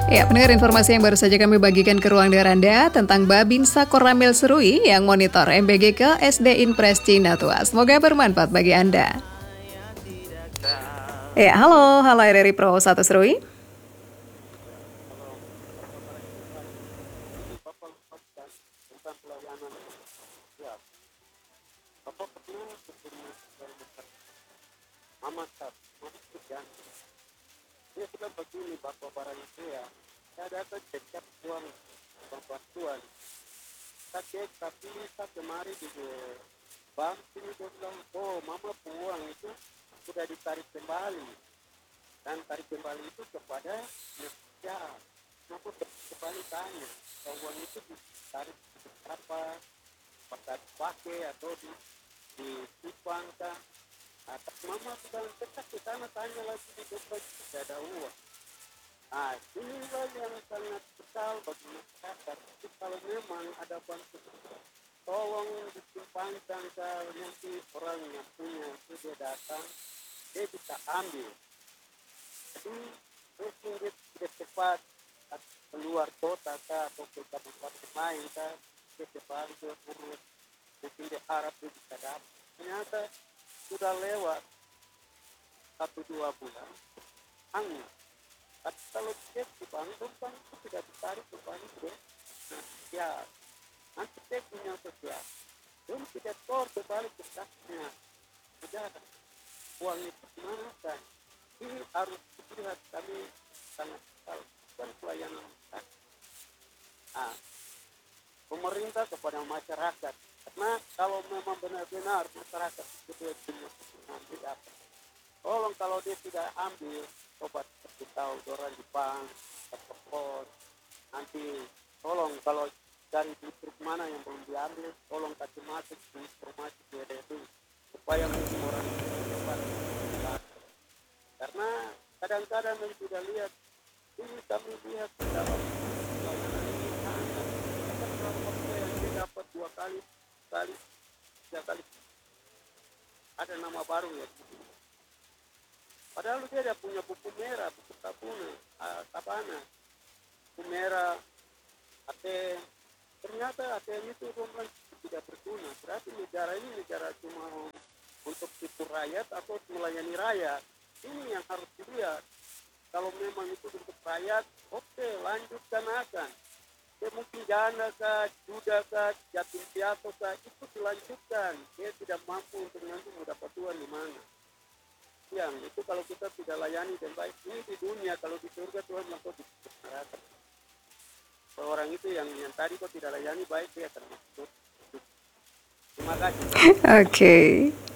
Ya, pendengar informasi yang baru saja kami bagikan ke ruang dengar Anda tentang Babinsa Koramil Serui yang monitor MBG ke SD Inpres Cina Tua. Semoga bermanfaat bagi Anda. Ya, halo RRI Pro 1 Serui. Dia sudah begini bapak barang itu ya. Saya datang cek uang bantuan. Saya cek tapi saya kemari di bank ini dia bilang, oh mama uang itu sudah ditarik kembali. Dan tarik kembali itu kepada ya. Mama kembali tanya, uang itu ditarik berapa, pakai atau disimpan kan? Mama sudah dekat ke sana tanya lagi di depan tidak ada uang. Nah, inilah yang sangat besar bagi masyarakat. Jadi kalau memang ada bantuan, tolong disimpangkan ke nanti orang yang punya itu dia datang, dia bisa ambil. Jadi mungkin dia tidak cepat keluar kota atau ke kabupaten lain kan, dia cepat dia urus, mungkin dia harap dia bisa dapat. Ternyata sudah lewat 1-2 bulan, hanya. Tapi kalau cek di bank itu tidak ditarik kembali ke sosial. Nanti cek punya sosial, belum tidak tor kembali ke kasnya negara. Uang itu gimana kan? Ini harus dilihat kami sangat besar dan pelayanan masyarakat. Nah, pemerintah kepada masyarakat. Karena kalau memang benar-benar masyarakat itu dia punya ambil apa? Tolong kalau dia tidak ambil, coba kasih tahu orang di bank, atau pos. Nanti tolong kalau dari distrik mana yang belum diambil, tolong kasih masuk informasi di RRI supaya mungkin orang itu cepat. Karena kadang-kadang yang tidak lihat, ini kami lihat di dalam pelayanan ini hanya yang dia dapat 2 kali, 3 kali. Ada nama baru ya. Padahal dia ada punya buku merah, buku tabana, buku merah, ATM. Ternyata ATM itu tidak berguna. Berarti negara ini negara cuma untuk tipu rakyat atau melayani rakyat. Ini yang harus dilihat. Kalau memang itu untuk rakyat, oke, lanjutkan akan. Dia mungkin janda kah, juda kah, yatim piatu kah, itu dilanjutkan. Dia tidak mampu untuk nanti mendapat Tuhan di mana. Yang itu kalau kita tidak layani dan baik ini di dunia, kalau di surga Tuhan masuk di neraka. Orang itu yang tadi kok tidak layani baik dia akan masuk. Terima kasih. Oke.